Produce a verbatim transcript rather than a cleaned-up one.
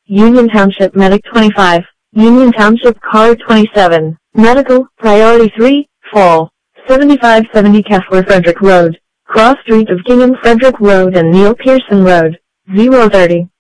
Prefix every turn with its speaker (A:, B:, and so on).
A: Union Township Medic twenty-five, Union Township Car twenty-seven, Medical, Priority three, Fall, seventy-five seventy Kessler Frederick Road, Cross Street of Kingham Frederick Road and Neil Pearson Road, zero thirty.